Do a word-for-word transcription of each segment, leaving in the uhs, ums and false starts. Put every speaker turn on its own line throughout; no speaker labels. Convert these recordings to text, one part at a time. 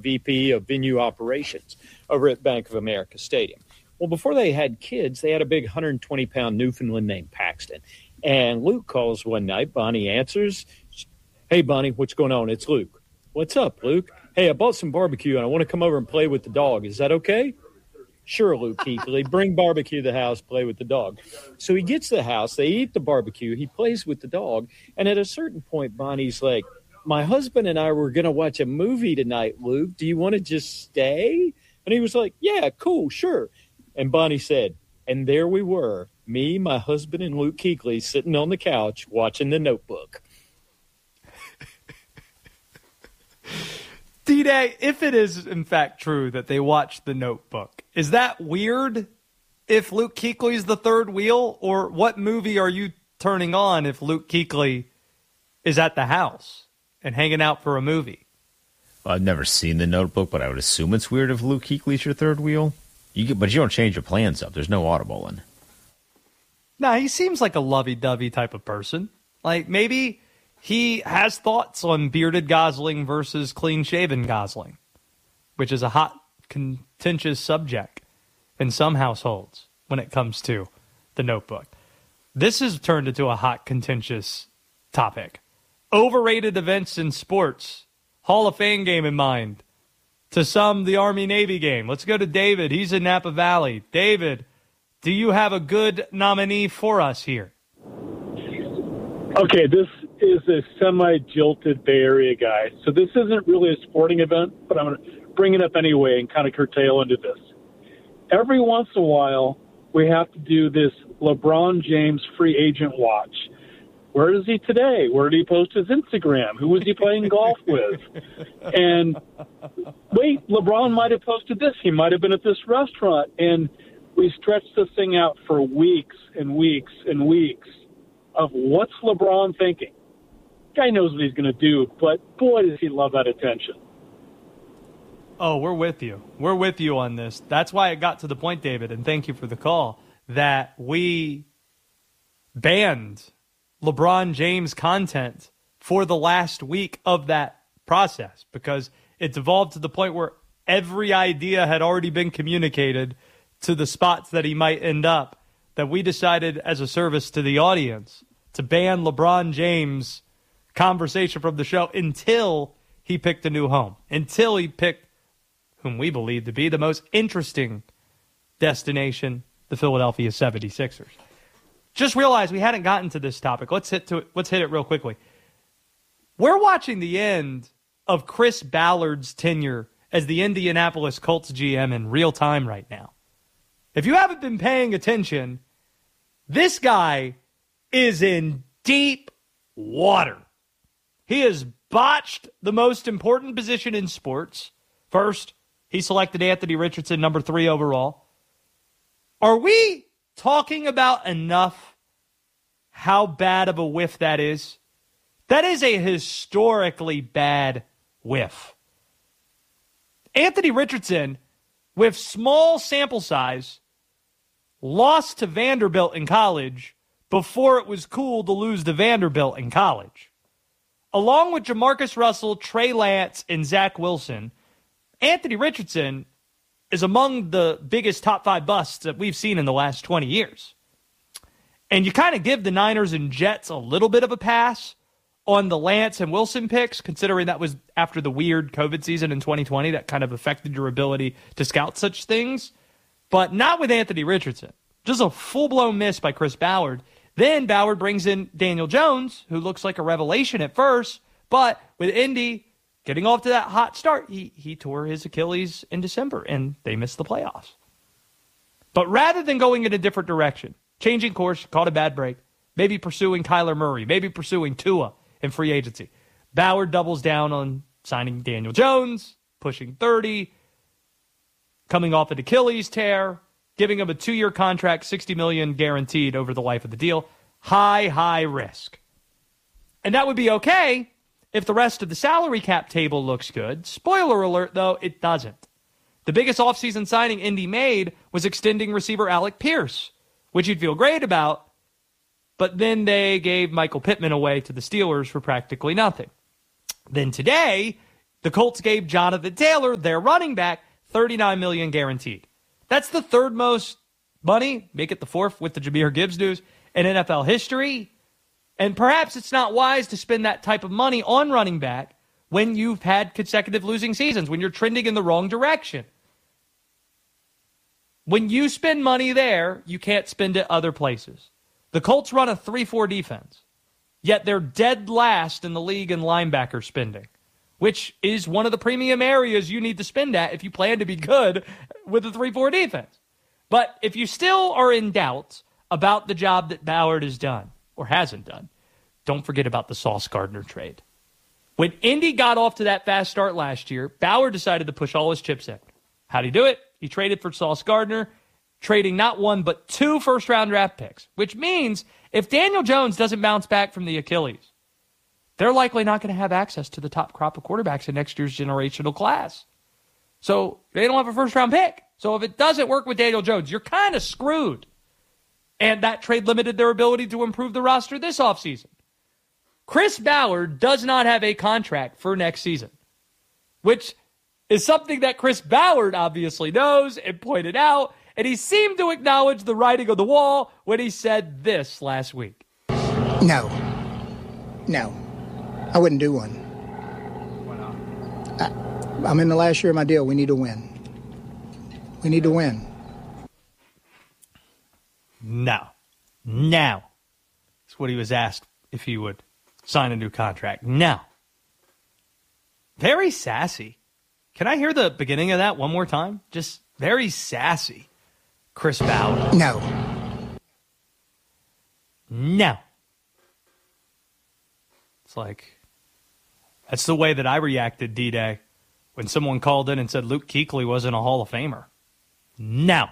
V P of venue operations over at Bank of America Stadium. Well, before they had kids, they had a big one hundred twenty pound Newfoundland named Paxton. And Luke calls one night. Bonnie answers. Hey, Bonnie, what's going on? It's Luke. What's up, Luke? Hey, I bought some barbecue, and I want to come over and play with the dog. Is that okay? Sure, Luke Kuechly. Bring barbecue to the house, play with the dog. So he gets to the house. They eat the barbecue. He plays with the dog. And at a certain point, Bonnie's like, my husband and I were going to watch a movie tonight, Luke. Do you want to just stay? And he was like, yeah, cool, sure. And Bonnie said, and there we were, me, my husband, and Luke Kuechly sitting on the couch watching The Notebook.
D-Day, if it is in fact true that they watched The Notebook, is that weird if Luke Kuechly's the third wheel? Or what movie are you turning on if Luke Kuechly is at the house and hanging out for a movie?
Well, I've never seen The Notebook, but I would assume it's weird if Luke Kuechly's your third wheel. You get, but you don't change your plans up. There's no audibling.
No, he seems like a lovey-dovey type of person. Like, maybe he has thoughts on bearded Gosling versus clean-shaven Gosling, which is a hot, contentious subject in some households when it comes to The Notebook. This has turned into a hot, contentious topic. Overrated events in sports. Hall of Fame game in mind. To some, the Army-Navy game. Let's go to David. He's in Napa Valley. David, do you have a good nominee for us here?
Okay, this is a semi-jilted Bay Area guy. So this isn't really a sporting event, but I'm going to bring it up anyway and kind of curtail into this. Every once in a while, we have to do this LeBron James free agent watch. Where is he today? Where did he post his Instagram? Who was he playing golf with? And wait, LeBron might have posted this. He might have been at this restaurant. And we stretched this thing out for weeks and weeks and weeks of what's LeBron thinking. Guy knows what he's going to do, but boy, does he love that attention.
Oh, we're with you. We're with you on this. That's why it got to the point, David, and thank you for the call, that we banned LeBron James content for the last week of that process because it's evolved to the point where every idea had already been communicated to the spots that he might end up, that we decided as a service to the audience to ban LeBron James conversation from the show until he picked a new home, until he picked whom we believe to be the most interesting destination, the Philadelphia seventy-sixers. Just realized we hadn't gotten to this topic. Let's hit to it. Let's hit it real quickly. We're watching the end of Chris Ballard's tenure as the Indianapolis Colts G M in real time right now. If you haven't been paying attention, this guy is in deep water. He has botched the most important position in sports. First, he selected Anthony Richardson, number three overall. Are we talking about enough how bad of a whiff that is? That is a historically bad whiff. Anthony Richardson, with small sample size, lost to Vanderbilt in college before it was cool to lose to Vanderbilt in college. Along with Jamarcus Russell, Trey Lance, and Zach Wilson, Anthony Richardson is among the biggest top five busts that we've seen in the last twenty years. And you kind of give the Niners and Jets a little bit of a pass on the Lance and Wilson picks, considering that was after the weird COVID season in twenty twenty that kind of affected your ability to scout such things. But not with Anthony Richardson. Just a full-blown miss by Chris Ballard. Then Ballard brings in Daniel Jones, who looks like a revelation at first, but with Indy getting off to that hot start, he, he tore his Achilles in December, and they missed the playoffs. But rather than going in a different direction, changing course, caught a bad break, maybe pursuing Kyler Murray, maybe pursuing Tua in free agency, Ballard doubles down on signing Daniel Jones, pushing thirty, coming off an Achilles tear, giving him a two-year contract, sixty million dollars guaranteed over the life of the deal. High, high risk. And that would be okay if the rest of the salary cap table looks good. Spoiler alert, though, it doesn't. The biggest offseason signing Indy made was extending receiver Alec Pierce, which you'd feel great about, but then they gave Michael Pittman away to the Steelers for practically nothing. Then today, The Colts gave Jonathan Taylor, their running back, thirty-nine million dollars guaranteed. That's the third most money, make it the fourth with the Jahmyr Gibbs news, in N F L history. And perhaps it's not wise to spend that type of money on running back when you've had consecutive losing seasons, when you're trending in the wrong direction. When you spend money there, you can't spend it other places. The Colts run a three four defense, yet they're dead last in the league in linebacker spending, which is one of the premium areas you need to spend at if you plan to be good with a three four defense. But if you still are in doubt about the job that Ballard has done, or hasn't done, don't forget about the Sauce Gardner trade. When Indy got off to that fast start last year, Ballard decided to push all his chips in. How'd he do it? He traded for Sauce Gardner, trading not one but two first-round draft picks, which means if Daniel Jones doesn't bounce back from the Achilles, they're likely not going to have access to the top crop of quarterbacks in next year's generational class. So they don't have a first-round pick. So if it doesn't work with Daniel Jones, you're kind of screwed. And that trade limited their ability to improve the roster this offseason. Chris Ballard does not have a contract for next season, which is something that Chris Ballard obviously knows and pointed out, and he seemed to acknowledge the writing on the wall when he said this last week.
No. No. I wouldn't do one.
Why not?
I, I'm in the last year of my deal. We need to win. We need to win.
No. Now. That's what he was asked if he would sign a new contract. Now. Very sassy. Can I hear the beginning of that one more time? Just very sassy. Chris Ballard.
No.
No. It's like, that's the way that I reacted D-Day when someone called in and said Luke Kuechly wasn't a Hall of Famer. No.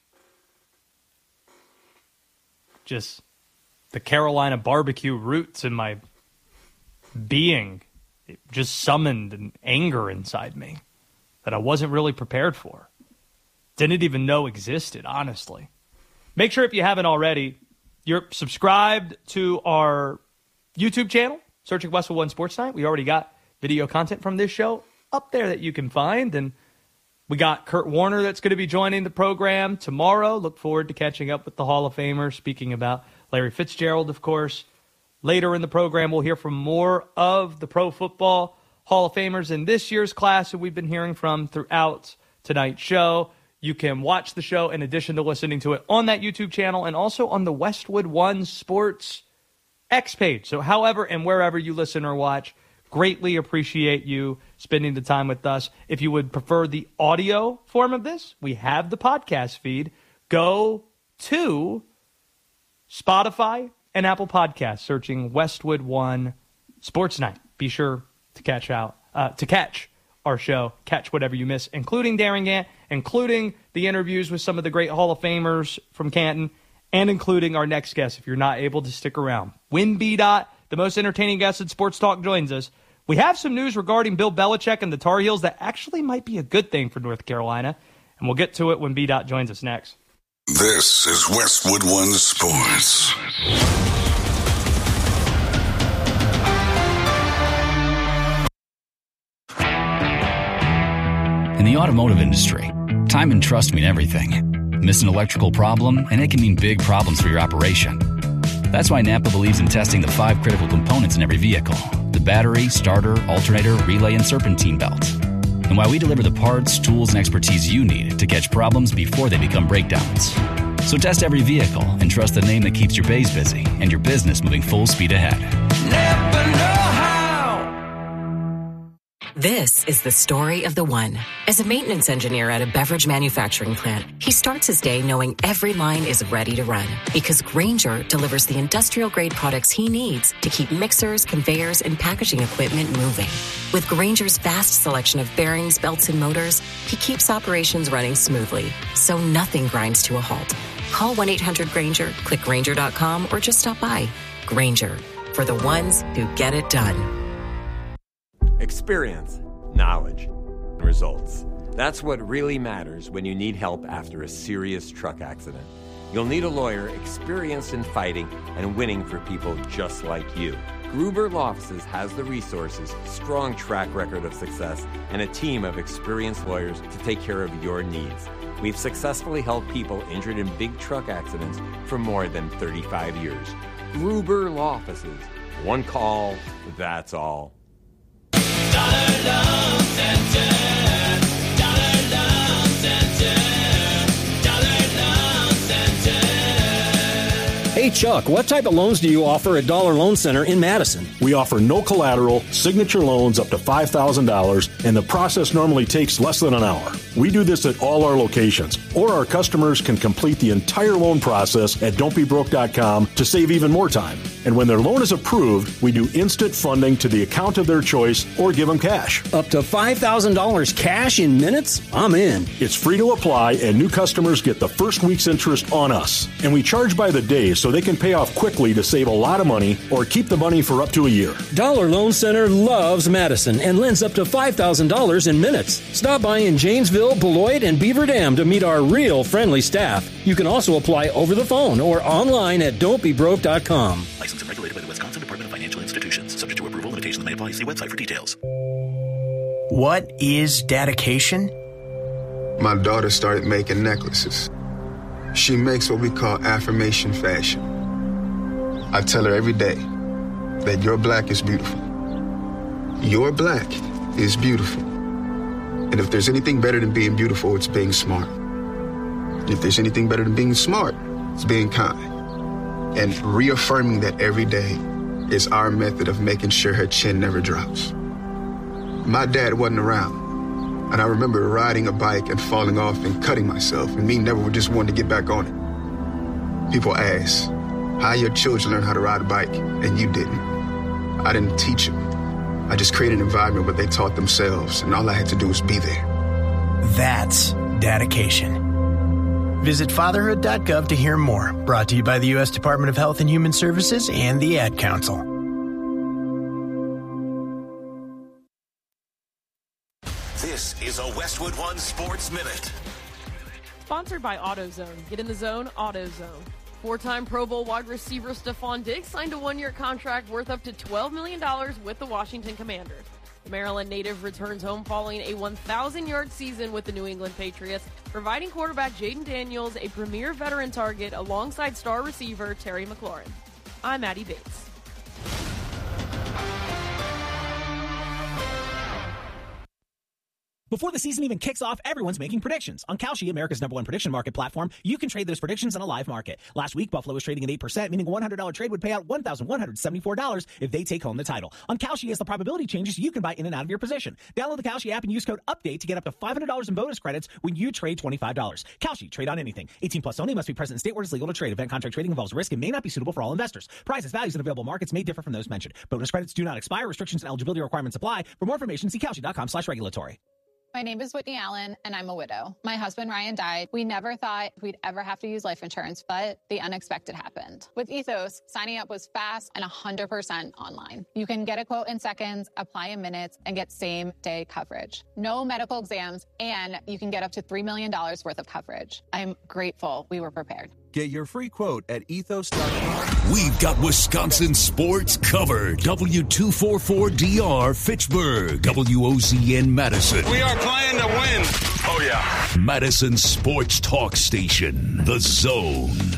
Just the Carolina barbecue roots in my being, it just summoned an anger inside me that I wasn't really prepared for. Didn't even know existed, honestly. Make sure if you haven't already, you're subscribed to our YouTube channel, searching Westwood One Sports Night. We already got video content from this show up there that you can find. And we got Kurt Warner that's going to be joining the program tomorrow. Look forward to catching up with the Hall of Famer. Speaking about Larry Fitzgerald, of course. Later in the program, we'll hear from more of the Pro Football Hall of Famers in this year's class who we've been hearing from throughout tonight's show. You can watch the show in addition to listening to it on that YouTube channel and also on the Westwood One Sports X page. So however and wherever you listen or watch, greatly appreciate you spending the time with us. If you would prefer the audio form of this, we have the podcast feed. Go to Spotify and Apple Podcasts, searching Westwood One Sports Night. Be sure to catch out uh, to catch our show, catch whatever you miss, including Darren Gant, including the interviews with some of the great Hall of Famers from Canton, and including our next guest if you're not able to stick around. When B. Dot, the most entertaining guest in sports talk, joins us. We have some news regarding Bill Belichick and the Tar Heels that actually might be a good thing for North Carolina, and we'll get to it when B. Dot joins us next.
This is Westwood One Sports.
In the automotive industry, time and trust mean everything. Miss an electrical problem, and it can mean big problems for your operation. That's why Napa believes in testing the five critical components in every vehicle: the battery, starter, alternator, relay, and serpentine belt. And why we deliver the parts, tools, and expertise you need to catch problems before they become breakdowns. So test every vehicle and trust the name that keeps your bays busy and your business moving full speed ahead.
Napa know-how.
This is the story of the one. As a maintenance engineer at a beverage manufacturing plant, he starts his day knowing every line is ready to run because Grainger delivers the industrial-grade products he needs to keep mixers, conveyors, and packaging equipment moving. With Grainger's vast selection of bearings, belts, and motors, he keeps operations running smoothly, so nothing grinds to a halt. Call one eight hundred Grainger, click Grainger dot com, or just stop by. Grainger, for the ones who get it done.
Experience, knowledge, results. That's what really matters when you need help after a serious truck accident. You'll need a lawyer experienced in fighting and winning for people just like you. Gruber Law Offices has the resources, strong track record of success, and a team of experienced lawyers to take care of your needs. We've successfully helped people injured in big truck accidents for more than thirty-five years. Gruber Law Offices. One call, that's all.
Dollar Loan Center. Dollar Loan Center. Dollar Loan Center.
Hey, Chuck, what type of loans do you offer at Dollar Loan Center in Madison?
We offer no collateral, signature loans up to five thousand dollars, and the process normally takes less than an hour. We do this at all our locations, or our customers can complete the entire loan process at don't be broke dot com to save even more time. And when their loan is approved, we do instant funding to the account of their choice or give them cash.
Up to five thousand dollars cash in minutes? I'm in.
It's free to apply, and new customers get the first week's interest on us. And we charge by the day so they can pay off quickly to save a lot of money or keep the money for up to a year.
Dollar Loan Center loves Madison and lends up to five thousand dollars in minutes. Stop by in Janesville, Beloit, and Beaver Dam to meet our real friendly staff. You can also apply over the phone or online at don't be broke dot com.
Licensed and regulated by the Wisconsin Department of Financial Institutions. Subject to approval, limitations may apply. See website for details.
What is dedication?
My daughter started making necklaces. She makes what we call affirmation fashion. I tell her every day that your black is beautiful. Your black is beautiful. And if there's anything better than being beautiful, it's being smart. And if there's anything better than being smart, it's being kind. And reaffirming that every day is our method of making sure her chin never drops. My dad wasn't around. And I remember riding a bike and falling off and cutting myself, and me never just wanting to get back on it. People ask, how your children learn how to ride a bike, and you didn't. I didn't teach them. I just created an environment where they taught themselves, and all I had to do was be there.
That's dedication. Visit fatherhood dot gov to hear more. Brought to you by the U S Department of Health and Human Services and the Ad Council.
This is a Westwood One Sports Minute.
Sponsored by AutoZone. Get in the zone, AutoZone. Four-time Pro Bowl wide receiver Stephon Diggs signed a one-year contract worth up to twelve million dollars with the Washington Commanders. The Maryland native returns home following a one thousand yard season with the New England Patriots, providing quarterback Jaden Daniels a premier veteran target alongside star receiver Terry McLaurin. I'm Maddie Bates.
Before the season even kicks off, everyone's making predictions. On Kalshi, America's number one prediction market platform, you can trade those predictions in a live market. Last week, Buffalo was trading at eight percent, meaning a one hundred dollars trade would pay out one thousand one hundred seventy-four dollars if they take home the title. On Kalshi, as the probability changes, you can buy in and out of your position. Download the Kalshi app and use code UPDATE to get up to five hundred dollars in bonus credits when you trade twenty-five dollars. Kalshi, trade on anything. eighteen plus only, must be present in state where it's legal to trade. Event contract trading involves risk and may not be suitable for all investors. Prices, values, and available markets may differ from those mentioned. Bonus credits do not expire. Restrictions and eligibility requirements apply. For more information, see Kalshi dot com slash regulatory.
My name is Whitney Allen, and I'm a widow. My husband, Ryan, died. We never thought we'd ever have to use life insurance, but the unexpected happened. With Ethos, signing up was fast and one hundred percent online. You can get a quote in seconds, apply in minutes, and get same-day coverage. No medical exams, and you can get up to three million dollars worth of coverage. I'm grateful we were prepared.
Get your free quote at ethos dot com.
We've got Wisconsin sports covered. W two forty-four D R Fitchburg. W O Z N Madison.
We are playing to win.
Oh, yeah. Madison Sports Talk Station. The Zone.